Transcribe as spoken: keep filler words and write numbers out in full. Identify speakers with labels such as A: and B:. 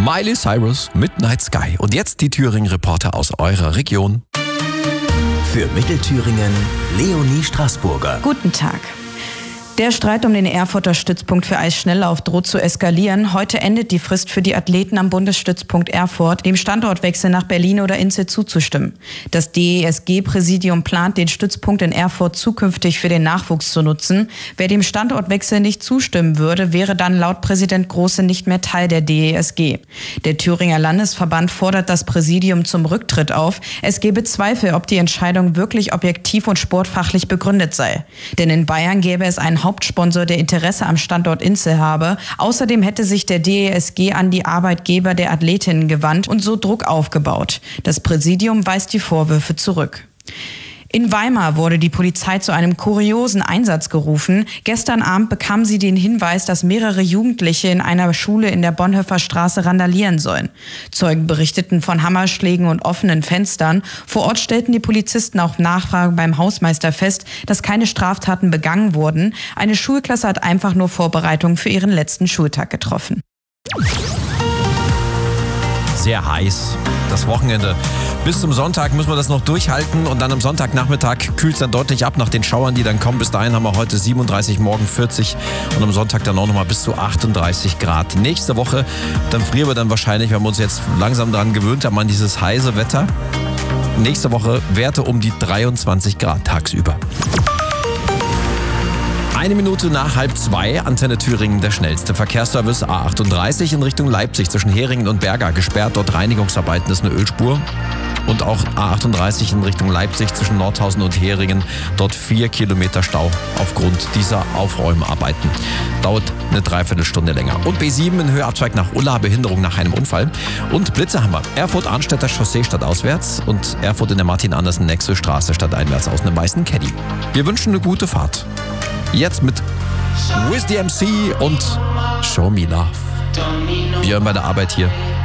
A: Miley Cyrus, Midnight Sky. Und jetzt die Thüringen-Reporter aus eurer Region.
B: Für Mittelthüringen, Leonie Straßburger.
C: Guten Tag. Der Streit um den Erfurter Stützpunkt für Eisschnelllauf droht zu eskalieren. Heute endet die Frist für die Athleten am Bundesstützpunkt Erfurt, dem Standortwechsel nach Berlin oder Inzell zuzustimmen. Das D E S G-Präsidium plant, den Stützpunkt in Erfurt zukünftig für den Nachwuchs zu nutzen. Wer dem Standortwechsel nicht zustimmen würde, wäre dann laut Präsident Große nicht mehr Teil der D E S G. Der Thüringer Landesverband fordert das Präsidium zum Rücktritt auf. Es gebe Zweifel, ob die Entscheidung wirklich objektiv und sportfachlich begründet sei. Denn in Bayern gäbe es einen Hauptsponsor, der Interesse am Standort Inzell habe. Außerdem hätte sich der D E S G an die Arbeitgeber der Athletinnen gewandt und so Druck aufgebaut. Das Präsidium weist die Vorwürfe zurück. In Weimar wurde die Polizei zu einem kuriosen Einsatz gerufen. Gestern Abend bekam sie den Hinweis, dass mehrere Jugendliche in einer Schule in der Bonhoeffer Straße randalieren sollen. Zeugen berichteten von Hammerschlägen und offenen Fenstern. Vor Ort stellten die Polizisten auf Nachfrage beim Hausmeister fest, dass keine Straftaten begangen wurden. Eine Schulklasse hat einfach nur Vorbereitungen für ihren letzten Schultag getroffen.
A: Sehr heiß. Das Wochenende. Bis zum Sonntag müssen wir das noch durchhalten und dann am Sonntagnachmittag kühlt es dann deutlich ab nach den Schauern, die dann kommen. Bis dahin haben wir heute siebenunddreißig, morgen vierzig und am Sonntag dann auch nochmal bis zu achtunddreißig Grad. Nächste Woche, dann frieren wir dann wahrscheinlich, wenn wir uns jetzt langsam daran gewöhnt haben, an dieses heiße Wetter. Nächste Woche Werte um die dreiundzwanzig Grad tagsüber. Eine Minute nach halb zwei, Antenne Thüringen, der schnellste Verkehrsservice A achtunddreißig in Richtung Leipzig zwischen Heringen und Berga gesperrt. Dort Reinigungsarbeiten, ist eine Ölspur. Und auch A achtunddreißig in Richtung Leipzig zwischen Nordhausen und Heringen. Dort vier Kilometer Stau aufgrund dieser Aufräumarbeiten. Dauert eine Dreiviertelstunde länger. Und B sieben in Höheabzweig nach Ulla, Behinderung nach einem Unfall. Und Blitze haben wir. Erfurt-Arnstädter Chaussee stadtauswärts und Erfurt in der Martin-Andersen-Nexel-Straße stadteinwärts aus einem weißen Caddy. Wir wünschen eine gute Fahrt. Jetzt mit Wiz D M C und Show Me Love. Wir hören bei der Arbeit hier